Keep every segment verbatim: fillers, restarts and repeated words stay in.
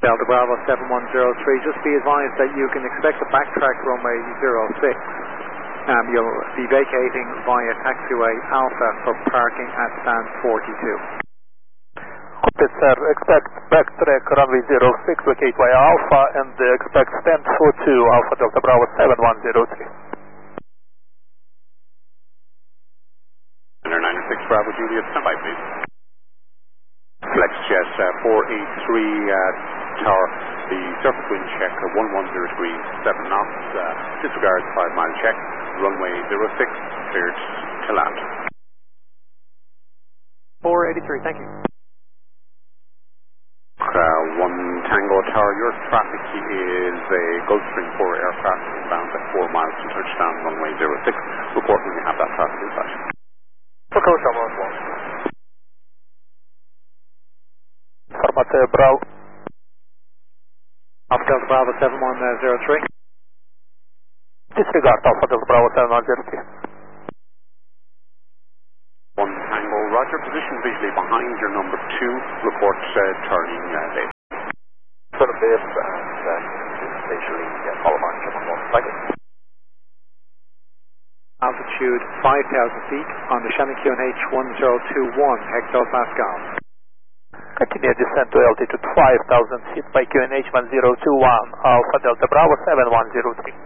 Delta Bravo seven one zero three, just be advised that you can expect to backtrack runway zero six. Um, you'll be vacating via taxiway Alpha for parking at stand forty-two. Copy, sir. Expect backtrack runway zero six, vacate via Alpha, and uh, expect stand forty-two, Alpha Delta Bravo seven one zero three. ninety-six Bravo Juliet, standby please. FlexJet uh, four eight three uh, tower, the surface wind check uh, one one zero degrees, seven knots, uh, disregard five mile check, runway zero six, cleared to land. four eighty-three, thank you. Uh, one Tango Tower, your traffic is a Gulfstream four aircraft inbound at four miles from touchdown, runway zero six. Report when you have that traffic in sight. Formative Bravo. Alpha Delta Bravo seven one zero three. Disregard Alpha Delta Bravo seven one zero three. One Tango, roger, position visually behind your number two, report uh, turning uh, date. Sort of this, and uh, visually uh, follow on to one. Thank you. Altitude five thousand feet on the Shannon Q N H one zero two one hectopascal. Continue descent to altitude five thousand feet by Q N H one zero two one, Alpha Delta Bravo seven one zero three.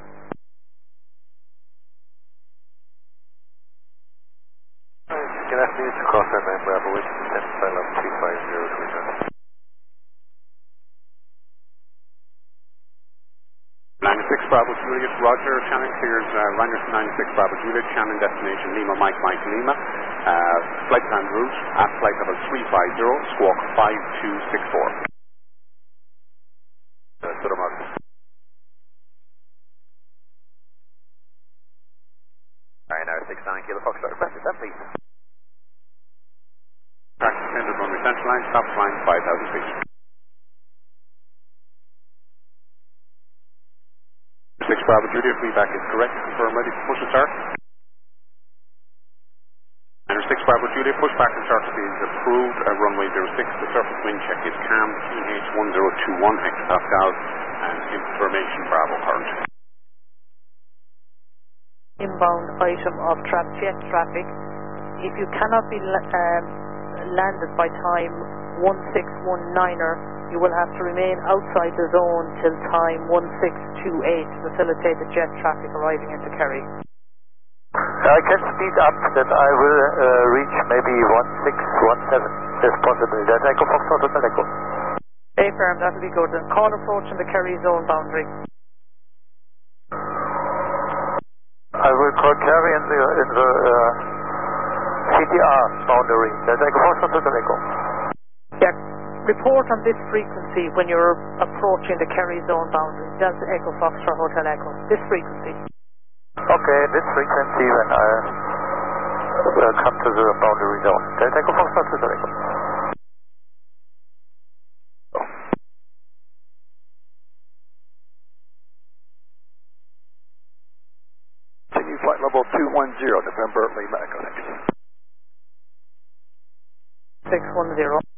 Good afternoon, to cross our nine Bravo, which is descent to level two five zero three. ninety-six Bravo Juliet, roger, Shannon clears uh, Rangerson ninety-six Bravo Juliet, Shannon destination Lima Mike Mike Lima, uh, flight plan route at flight level three five zero, squawk five two six four. Uh, sort of mark. Alright, now six nine Kilo Foxtrot, request descent please. Practice centered runway central line, stop line five thousand feet. six Bravo Juliet, feedback is correct, confirm ready to push and start. And six Bravo Juliet, push back and start is approved, uh, runway zero six, the surface wind check is CAM T H one zero two one hectopascal, and information Bravo current. Inbound item of tra jet traffic. If you cannot be um, landed by time one six one niner, you will have to remain outside the zone till time one six two eight to facilitate the jet traffic arriving into Kerry. I can speed up that I will uh, reach maybe one six one seven, if possible. That I go Foxtrot Hotel Echo. Stay firm, that will be good. And call approaching the Kerry zone boundary. I will call Kerry in the, in the uh, C T R boundary. That I go Foxtrot Hotel Echo. Yeah, report on this frequency when you're approaching the Kerry zone boundary. Delta Echo Foxtrot Hotel Echo. This frequency. Okay, this frequency when I will come to the boundary zone. Delta Echo Foxtrot Hotel Echo. Continue flight level two one zero, November Lima Echo. six one zero.